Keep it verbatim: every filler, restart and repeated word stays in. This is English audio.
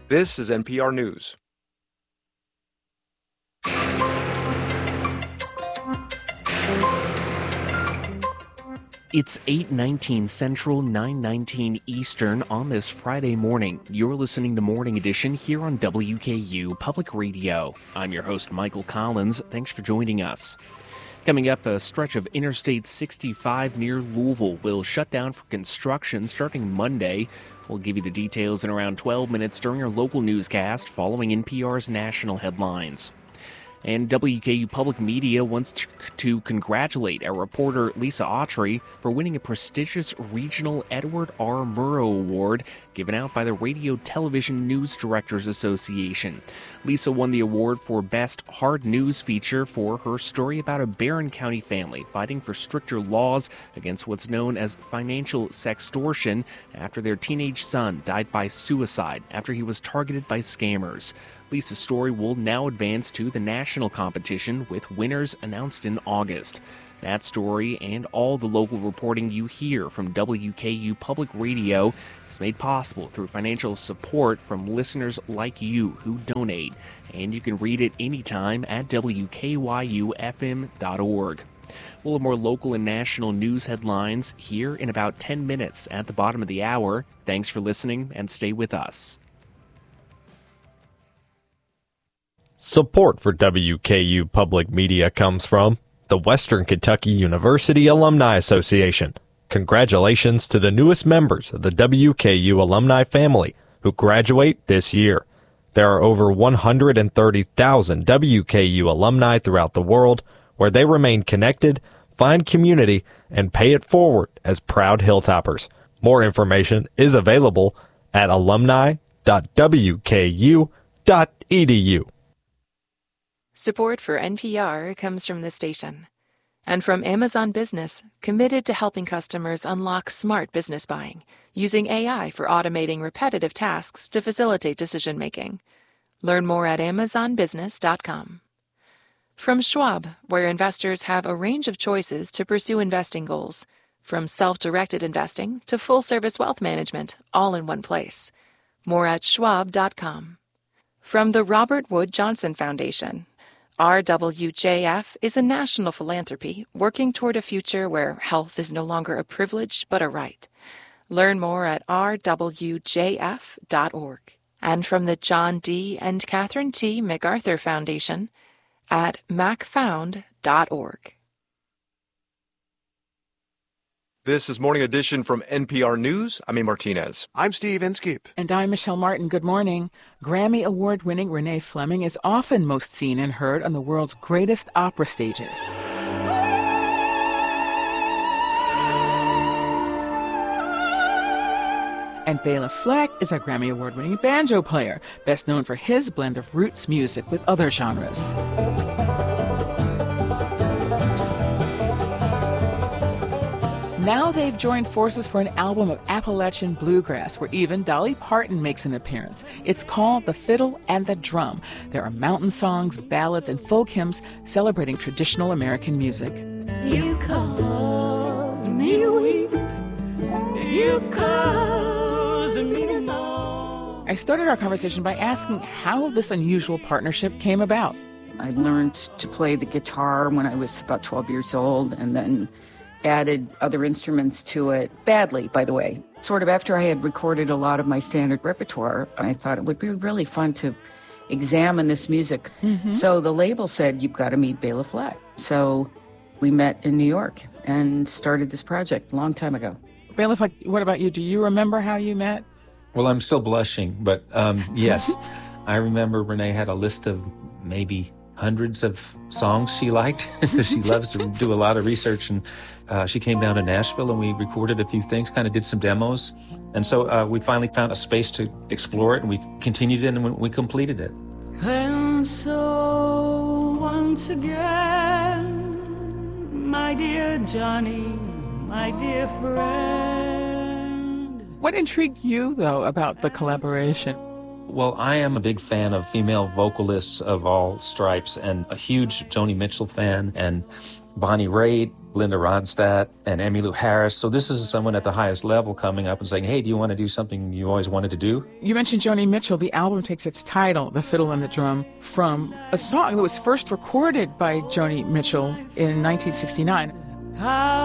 This is N P R News. It's eight nineteen Central, nine nineteen Eastern on this Friday morning. You're listening to Morning Edition here on W K U Public Radio. I'm your host, Michael Collins. Thanks for joining us. Coming up, a stretch of Interstate sixty-five near Louisville will shut down for construction starting Monday. We'll give you the details in around twelve minutes during our local newscast following N P R's national headlines. And W K U Public Media wants to, to congratulate our reporter Lisa Autry for winning a prestigious regional Edward R. Murrow Award given out by the Radio Television News Directors Association. Lisa won the award for Best Hard News Feature for her story about a Barron County family fighting for stricter laws against what's known as financial sextortion after their teenage son died by suicide after he was targeted by scammers. Lisa's story will now advance to the national competition with winners announced in August. That story and all the local reporting you hear from W K U Public Radio is made possible through financial support from listeners like you who donate, and you can read it anytime at W K Y U F M dot org. We'll have more local and national news headlines here in about ten minutes at the bottom of the hour. Thanks for listening and stay with us. Support for W K U Public Media comes from the Western Kentucky University Alumni Association. Congratulations to the newest members of the W K U alumni family who graduate this year. There are over one hundred thirty thousand W K U alumni throughout the world where they remain connected, find community, and pay it forward as proud Hilltoppers. More information is available at alumni dot w k u dot e d u. Support for N P R comes from the station and from Amazon Business, committed to helping customers unlock smart business buying, using A I for automating repetitive tasks to facilitate decision-making. Learn more at amazon business dot com. From Schwab, where investors have a range of choices to pursue investing goals, from self-directed investing to full-service wealth management, all in one place. More at schwab dot com. From the Robert Wood Johnson Foundation, R W J F is a national philanthropy working toward a future where health is no longer a privilege but a right. Learn more at r w j f dot org. And from the John D. and Catherine T. MacArthur Foundation at mac found dot org. This is Morning Edition from N P R News. I'm A. Martinez. I'm Steve Inskeep. And I'm Michelle Martin. Good morning. Grammy Award-winning Renee Fleming is often most seen and heard on the world's greatest opera stages. And Bela Fleck is a Grammy Award-winning banjo player, best known for his blend of roots music with other genres. Now they've joined forces for an album of Appalachian bluegrass where even Dolly Parton makes an appearance. It's called The Fiddle and the Drum. There are mountain songs, ballads, and folk hymns celebrating traditional American music. You caused me to weep. You caused me to know. I started our conversation by asking how this unusual partnership came about. I learned to play the guitar when I was about twelve years old, and then added other instruments to it, badly, by the way. Sort of after I had recorded a lot of my standard repertoire, I thought it would be really fun to examine this music. Mm-hmm. So the label said, you've got to meet Bela Fleck. So we met in New York and started this project a long time ago. Bela Fleck, what about you? Do you remember how you met? Well, I'm still blushing, but um, yes, I remember Renee had a list of maybe hundreds of songs she liked. She loves to do a lot of research, and uh, she came down to Nashville and we recorded a few things, kind of did some demos. And so uh, we finally found a space to explore it, and we continued it and we completed it. And so once again, my dear Johnny, my dear friend. What intrigued you, though, about the collaboration? Well, I am a big fan of female vocalists of all stripes and a huge Joni Mitchell fan, and Bonnie Raitt Linda Ronstadt and Emmylou Harris. So this is someone at the highest level coming up and saying, hey, do you want to do something you always wanted to do? You mentioned Joni Mitchell. The album takes its title, The Fiddle and the Drum, from a song that was first recorded by Joni Mitchell in nineteen sixty-nine. How